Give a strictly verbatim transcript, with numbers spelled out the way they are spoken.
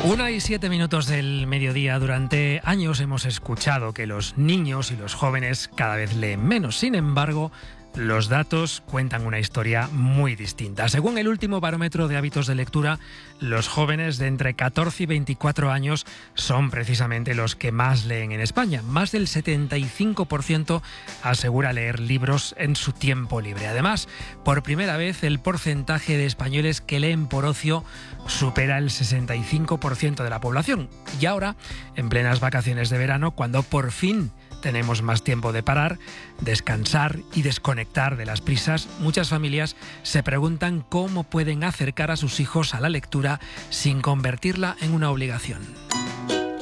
Una y siete minutos del mediodía. Durante años hemos escuchado que los niños y los jóvenes cada vez leen menos. Sin embargo, los datos cuentan una historia muy distinta. Según el último barómetro de hábitos de lectura, los jóvenes de entre catorce y veinticuatro años son precisamente los que más leen en España. Más del setenta y cinco por ciento asegura leer libros en su tiempo libre. Además, por primera vez el porcentaje de españoles que leen por ocio supera el sesenta y cinco por ciento de la población. Y ahora, en plenas vacaciones de verano, cuando por fin tenemos más tiempo de parar, descansar y desconectar de las prisas, muchas familias se preguntan cómo pueden acercar a sus hijos a la lectura sin convertirla en una obligación.